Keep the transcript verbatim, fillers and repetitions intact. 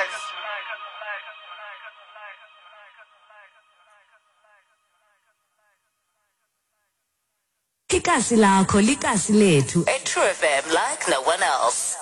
Ikasi lakho likasi lethu. A True F M like no one else.